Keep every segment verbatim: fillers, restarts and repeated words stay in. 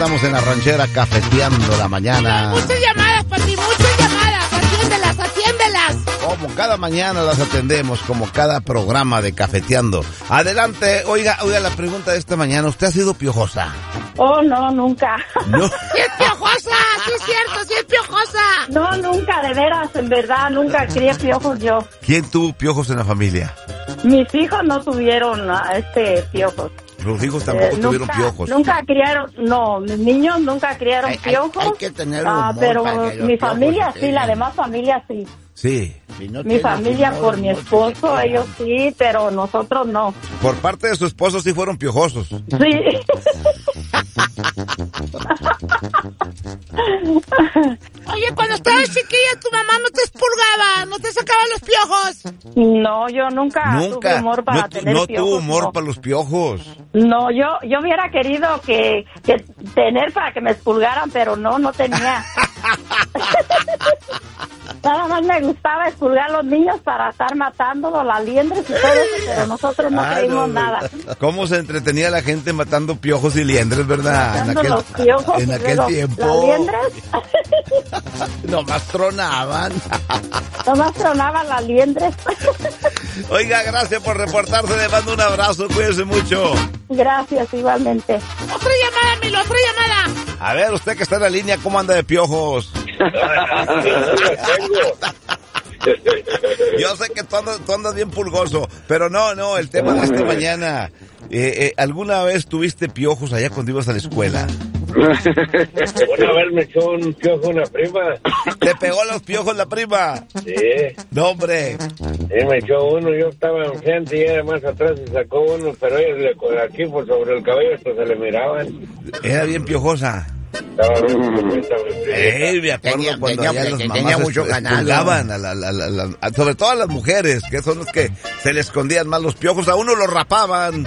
estamos en la ranchera cafeteando la mañana. Muchas llamadas, Pati, muchas llamadas. Atiéndelas, atiéndelas. Como cada mañana las atendemos, como cada programa de cafeteando. Adelante, oiga, oiga la pregunta de esta mañana. ¿Usted ha sido piojosa? Oh, no, nunca. No. ¡Sí es piojosa! ¡Sí es cierto, sí es piojosa! No, nunca, de veras, en verdad, nunca crié piojos yo. ¿Quién tuvo piojos en la familia? Mis hijos no tuvieron ah, este piojos. Los hijos tampoco Eh, tuvieron nunca, piojos. Nunca criaron, no, mis niños nunca criaron Hay- hay- piojos. hay que tener ah, humor pero para que los mi piojos familia se sí, la peguen. demás familia sí. Sí. Mi familia por mi esposo, ellos sí, pero nosotros no. Por parte de su esposo sí fueron piojosos. Sí. Oye, cuando estabas chiquilla, tu mamá no te expurgaba, no te sacaba los piojos. No, yo nunca, Nunca. tuve humor para no, tu- tener no piojos. tuvo humor no. para los piojos. No, yo, yo hubiera querido que, que tener para que me expulgaran, pero no, no tenía. Nada más me gustaba expulgar a los niños para estar matándolos, las liendres y todo eso, pero nosotros no Ay, creímos no, nada. ¿Cómo se entretenía la gente matando piojos y liendres, verdad? En Matando aquel, los piojos en y aquel luego tiempo. las liendres, Nomás tronaban. nomás tronaban las liendres. Oiga, gracias por reportarse. Le mando un abrazo. Cuídese mucho. Gracias, igualmente. Otra llamada, Milo, otra llamada. A ver, usted que está en la línea, ¿cómo anda de piojos? Yo sé que tú andas, tú andas bien pulgoso, pero no, no, el tema de esta mañana. Eh, eh, ¿Alguna vez tuviste piojos allá cuando ibas a la escuela? Una vez me echó un piojo una prima. ¿Te pegó los piojos la prima? Sí. No, hombre. Sí, me echó uno, yo estaba enfrente y ella más atrás y sacó uno, pero ella le, aquí por sobre el cabello hasta se le miraban. Era bien piojosa. Estaba bien bonita, mi prima. Eh, me acuerdo Tenía- cuando tenía- allá las tenía mamás mucho est- ganado. expulgaban a la, la- la- la- a- sobre todo a las mujeres, que son los que se le escondían más los piojos. A uno los rapaban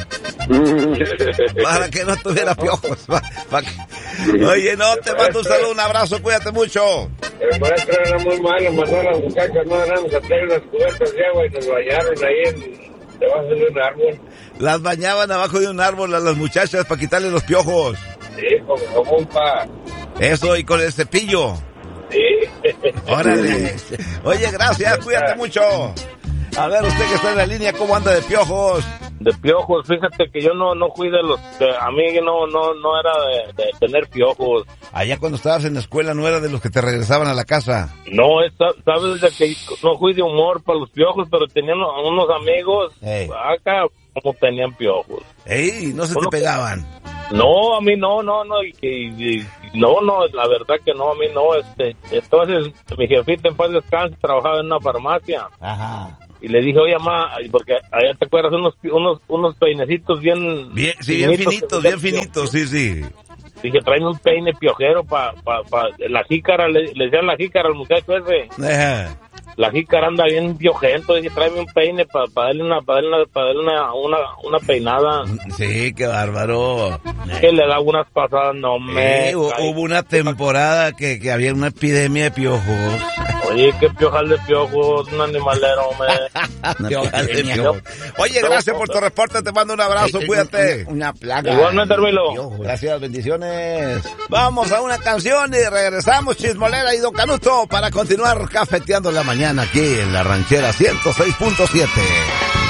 para que no tuviera piojos. pa- pa que- Oye, no, te mando un saludo, un abrazo, cuídate mucho. El maestro era muy malo, mandó a las muchachas, no éramos a traer unas cubetas de agua y nos bañaron ahí en, debajo de un árbol. Las bañaban abajo de un árbol a las muchachas para quitarle los piojos. Sí, como, como un pa. Eso, y con el cepillo. Sí. Órale. Oye, gracias, cuídate mucho. A ver, usted que está en la línea, ¿cómo anda de piojos? De piojos, fíjate que yo no no fui de los, de, a mí no no no era de, de tener piojos. Allá cuando estabas en la escuela no era de los que te regresaban a la casa. No, es, sabes de que no fui de humor para los piojos, pero tenían unos amigos Ey. acá como tenían piojos. Ey, no se te Bueno, pegaban. No, a mí no, no, no, y, y- y- no, no, la verdad que no, a mí no, este, entonces mi jefita en paz descanse trabajaba en una farmacia. Ajá. Y le dije, oye, mamá, porque allá te acuerdas unos unos unos peinecitos bien... Bien, sí, bien finitos, que- bien finitos, sí, sí. Dije, tráeme un peine piojero para pa, pa, la jícara, le, le decían la jícara al muchacho ese. Ajá. La jícara anda bien piojento, dije, tráeme un peine para pa darle, una, pa darle, una, pa darle una, una, una peinada. Sí, qué bárbaro. Que le da unas pasadas, no me... Eh, hu- hubo una temporada que, que había una epidemia de piojos. Oye, qué piojal de piojos, un animalero, me... Piojal de piojos. Oye, gracias por tu reporte, te mando un abrazo, cuídate. Una plaga. Igualmente, Hermilo. Gracias, bendiciones. Vamos a una canción y regresamos, Chismolera y Don Canuto, para continuar cafeteando la mañana aquí en la ranchera ciento seis punto siete.